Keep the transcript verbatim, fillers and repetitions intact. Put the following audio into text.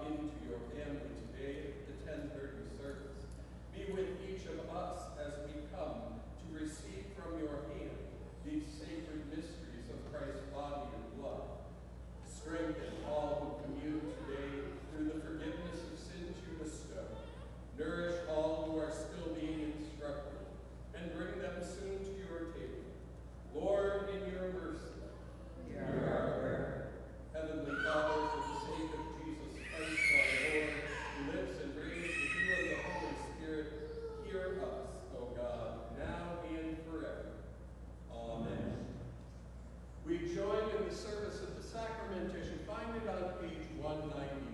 brought into your family today at the ten thirty service. Be with each of us as we come to receive from your hand these sacred mysteries of Christ's body and blood. Strengthen all who commune today through the forgiveness of sins you bestow. Nourish all who are still being instructed, and bring them soon to your table. Lord, in your mercy, hear our prayer. Heavenly Father, for the sake of Jesus Christ our Lord, who lives and reigns with you and the Holy Spirit, hear us, O God, now and forever. Amen. We join in the service of the sacrament as you find it on page one ninety.